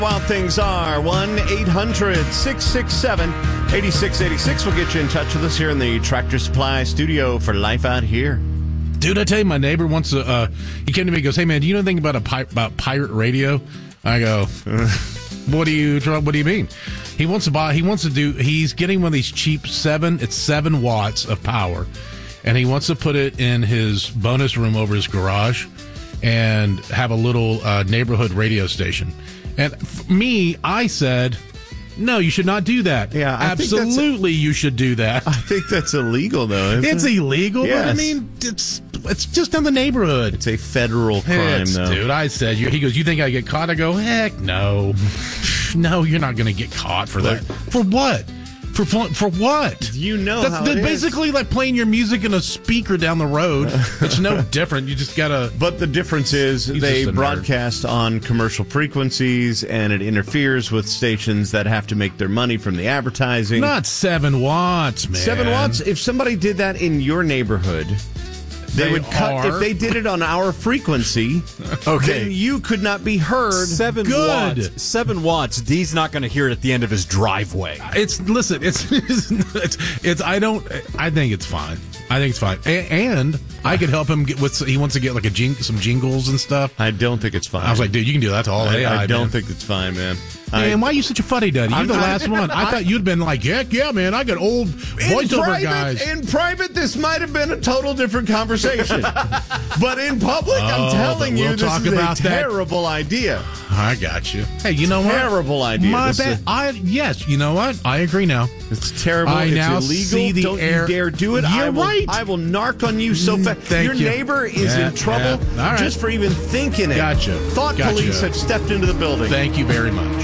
Wild things are 1-800-667-8686 will get you in touch with us here in the Tractor Supply studio for Life Out Here. Dude, I tell you, my neighbor wants to, he came to me and goes, "Hey man, do you know anything about about pirate radio?" I go, what do you mean? He's getting one of these cheap 7 watts of power, and he wants to put it in his bonus room over his garage and have a little neighborhood radio station. And for me, I said, no, you should not do that. Yeah, absolutely, you should do that. I think that's illegal, though. It's illegal, yes. But I mean, it's just in the neighborhood. It's a federal crime, though. Dude, I said, he goes, "You think I get caught?" I go, "Heck no. No, you're not going to get caught for that." For what? For what? You know that's how it basically is. like playing your music in a speaker down the road. It's no different. You just gotta. But the difference is they broadcast on commercial frequencies, and it interferes with stations that have to make their money from the advertising. Not 7 watts, man. 7 watts. If somebody did that in your neighborhood, they would cut. If they did it on our frequency, then you could not be heard. 7 watts. 7 watts. Dee's not going to hear it at the end of his driveway. I think it's fine. I think it's fine. And I could help him get he wants to get like some jingles and stuff. I don't think it's fine. I was like, dude, you can do that to all AI. I don't think it's fine, man. Man, why are you such a fuddy-duddy? You're the last one. I thought you'd been like, heck yeah, man, I got old voiceover guys. In private, this might have been a total different conversation. But in public, I'm telling you, this is a terrible idea. I got you. Hey, you know what? Terrible idea. My bad. Yes, you know what? I agree now. It's terrible. I now it's illegal. see the Don't you dare do it. You're right. I will narc on you so fast. Your neighbor is in trouble All right. just for even thinking it. Gotcha. Thought police have stepped into the building. Thank you very much.